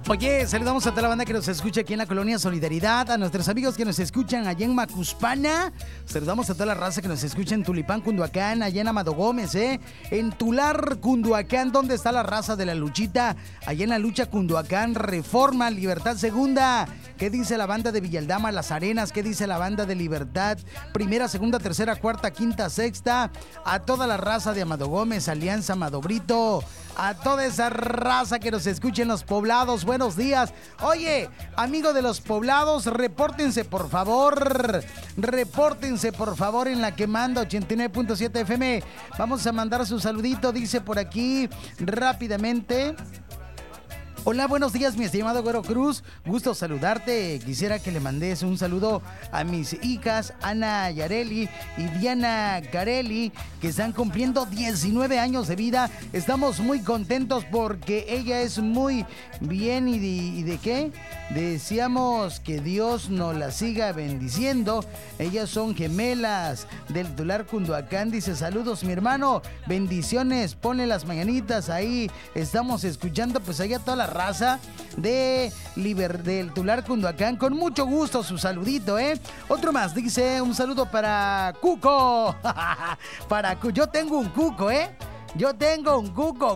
Oye, saludamos a toda la banda que nos escucha aquí en la Colonia Solidaridad, a nuestros amigos que nos escuchan allá en Macuspana. Saludamos a toda la raza que nos escucha en Tulipán, Cunduacán, allá en Amado Gómez, en Tular, Cunduacán. ¿Dónde está la raza de la luchita? Allá en la lucha Cunduacán, Reforma, Libertad Segunda. ¿Qué dice la banda de Villaldama, Las Arenas? ¿Qué dice la banda de Libertad? Primera, segunda, tercera, cuarta, quinta, sexta. A toda la raza de Amado Gómez, Alianza, Amado Brito. A toda esa raza que nos escucha en los poblados, buenos días. Oye, amigo de los poblados, repórtense por favor. Repórtense por favor en la que manda 89.7 FM. Vamos a mandar su saludito, dice por aquí rápidamente. Hola, buenos días, mi estimado Güero Cruz. Gusto saludarte. Quisiera que le mandes un saludo a mis hijas, Ana Yareli y Diana Carelli, que están cumpliendo 19 años de vida. Estamos muy contentos porque ella es muy bien. ¿Y de qué? Deseamos que Dios nos la siga bendiciendo. Ellas son gemelas del Tular Cunduacán. Dice, saludos, mi hermano. Bendiciones. Ponle las mañanitas ahí. Estamos escuchando pues allá toda la raza del Tular Cunduacán. Con mucho gusto su saludito, Otro más, dice, un saludo para Cuco. Yo tengo un Cuco, Yo tengo un Cuco.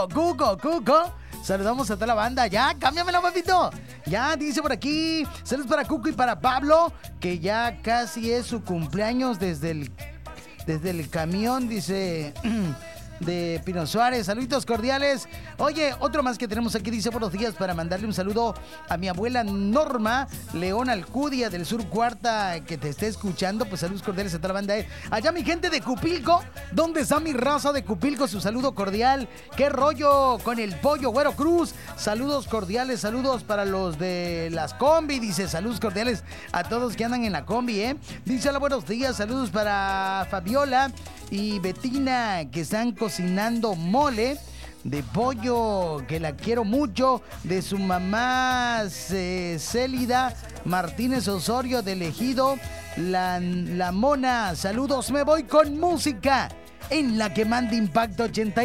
Saludamos a toda la banda. Ya, cámbiamelo, papito. Ya, dice por aquí. Saludos para Cuco y para Pablo, que ya casi es su cumpleaños desde el camión, dice... de Pino Suárez, saluditos cordiales. Oye, otro más que tenemos aquí, dice buenos días, para mandarle un saludo a mi abuela Norma León Alcudia del Sur Cuarta, que te esté escuchando. Pues saludos cordiales a toda la banda. Allá mi gente de Cupilco, ¿dónde está mi raza de Cupilco? Su saludo cordial. ¿Qué rollo con el pollo, Güero Cruz? Saludos cordiales, saludos para los de las combi, dice, saludos cordiales a todos que andan en la combi, Dice, hola, buenos días, saludos para Fabiola y Betina, que están cocinando mole de pollo, que la quiero mucho, de su mamá Célida Martínez Osorio del Ejido, la Mona. Saludos, me voy con música en la que manda Impacto 80.